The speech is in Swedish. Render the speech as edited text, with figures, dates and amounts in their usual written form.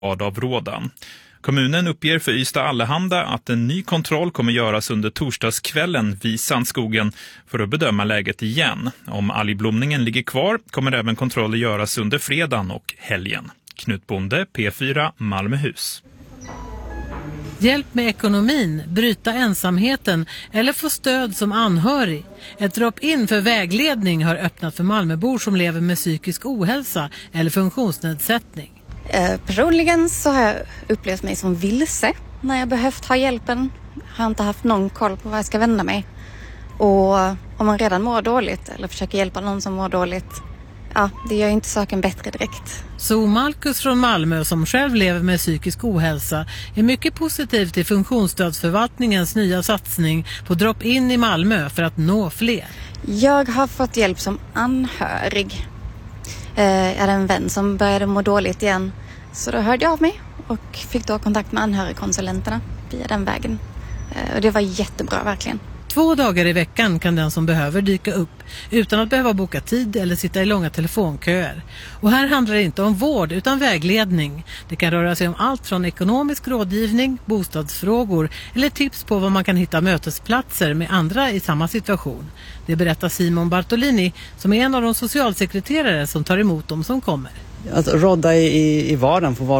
av rådan. Kommunen uppger för Ystad Allehanda att en ny kontroll kommer göras under torsdagskvällen vid Sandskogen för att bedöma läget igen. Om algblomningen ligger kvar kommer även kontroller göras under fredagen och helgen. Knut Bonde, P4, Malmöhus. Hjälp med ekonomin, bryta ensamheten eller få stöd som anhörig. Ett drop-in för vägledning har öppnat för Malmöbor som lever med psykisk ohälsa eller funktionsnedsättning. Personligen så har jag upplevt mig som vilse när jag behövt ha hjälpen. Jag har inte haft någon koll på vad jag ska vända mig. Och om man redan mår dåligt eller försöker hjälpa någon som mår dåligt, ja, det gör inte saken bättre direkt. Så Marcus från Malmö, som själv lever med psykisk ohälsa, är mycket positiv till funktionsstödsförvaltningens nya satsning på drop-in i Malmö för att nå fler. Jag har fått hjälp som anhörig. Jag hade en vän som började må dåligt igen, så då hörde jag av mig och fick då kontakt med anhörigkonsulenterna via den vägen. Och det var jättebra, verkligen. 2 dagar i veckan kan den som behöver dyka upp utan att behöva boka tid eller sitta i långa telefonköer. Och här handlar det inte om vård utan vägledning. Det kan röra sig om allt från ekonomisk rådgivning, bostadsfrågor eller tips på var man kan hitta mötesplatser med andra i samma situation. Det berättar Simon Bartolini, som är en av de socialsekreterare som tar emot dem som kommer. Att rådda i vardagen för var